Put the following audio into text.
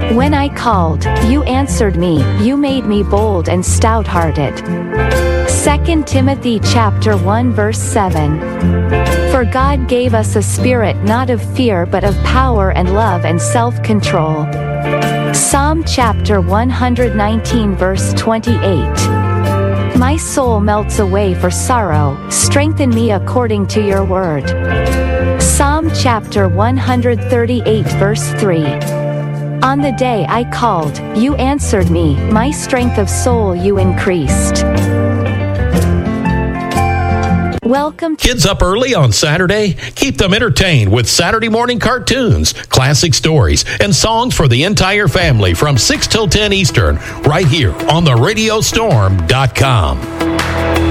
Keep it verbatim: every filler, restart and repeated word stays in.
When I called, you answered me, you made me bold and stout-hearted. Second Timothy chapter one verse seven. For God gave us a spirit not of fear but of power and love and self-control. Psalm chapter one hundred nineteen verse twenty-eight. My soul melts away for sorrow, strengthen me according to your word. Psalm chapter one hundred thirty-eight verse three. On the day I called, you answered me, my strength of soul you increased. Welcome to Kids up early on Saturday? Keep them entertained with Saturday morning cartoons, classic stories, and songs for the entire family from six till ten Eastern, right here on the radio storm dot com.